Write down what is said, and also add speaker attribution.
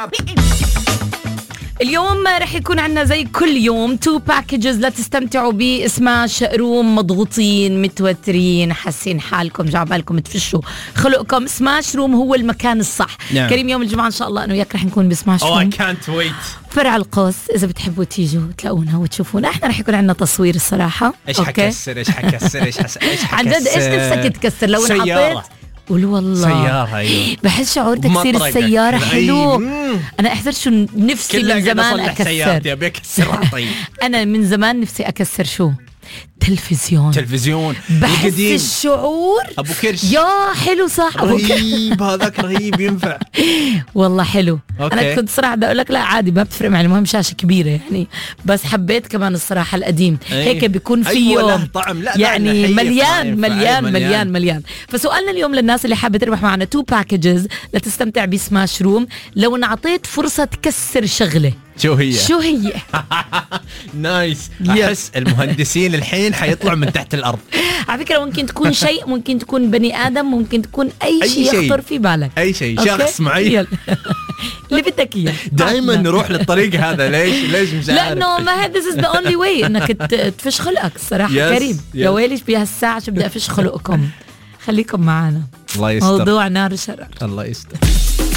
Speaker 1: اليوم رح يكون عنا زي كل يوم 2 باكجز لتستمتعوا بسماش روم. مضغوطين متوترين حاسين حالكم جعبالكم تفشوا خلقكم، سماش روم هو المكان الصح.
Speaker 2: نعم.
Speaker 1: كريم يوم الجمعة إن شاء الله أنه ياك رح نكون بسماش روم.
Speaker 2: I can't wait.
Speaker 1: فرع القوس، إذا بتحبوا تيجوا تلاقونا وتشوفونا. إحنا رح يكون عنا تصوير الصراحة.
Speaker 2: إيش حكسر
Speaker 1: عن جد إيش نفسك تكسر لو انحطيت؟ قولوا والله
Speaker 2: سيارة. أيوه
Speaker 1: بحس شعور تكسير السيارة حلو. أنا أحضر شو نفسي من زمان أكسر.
Speaker 2: طيب
Speaker 1: أنا من زمان نفسي أكسر شو؟ تلفزيون بحس
Speaker 2: القديم.
Speaker 1: الشعور
Speaker 2: أبو كرش
Speaker 1: يا حلو صح.
Speaker 2: رهيب هذاك رهيب ينفع
Speaker 1: والله حلو.
Speaker 2: أوكي.
Speaker 1: أنا كنت صراحة بدي أقول لك لا عادي ما بتفرق معي، المهم شاشة كبيرة يعني. بس حبيت كمان الصراحة القديم. هيك بيكون فيه
Speaker 2: طعم. لا
Speaker 1: يعني
Speaker 2: لا
Speaker 1: مليان. فسؤالنا اليوم للناس اللي حابة تربح معنا 2 باكجز لتستمتع بسماش روم، لو انعطيت فرصة تكسر شغلة
Speaker 2: شو هي؟ نايس. أحس المهندسين الحين حيطلعوا من تحت الأرض.
Speaker 1: على فكرة ممكن تكون شيء، ممكن تكون بني آدم، ممكن تكون أي شيء يخطر في بالك.
Speaker 2: أي شيء شخص معين
Speaker 1: اللي بدك إياه.
Speaker 2: دائما نروح للطريق هذا. ليش مش عارف؟
Speaker 1: لأنه ما this is the only way إنك تفش خلقك الصراحة. كريم يا ويليش بهالساعة شو بدي أفش خلقكم. خليكم معنا.
Speaker 2: الله يستر.
Speaker 1: موضوع نار شرر.
Speaker 2: الله يستر.